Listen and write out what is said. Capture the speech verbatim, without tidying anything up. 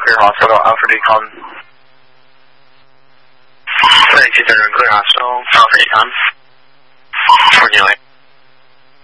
Clear Hospital, Alpha Decon. Hey, two thirty, Clear Hospital, Alpha Decon. four New eight.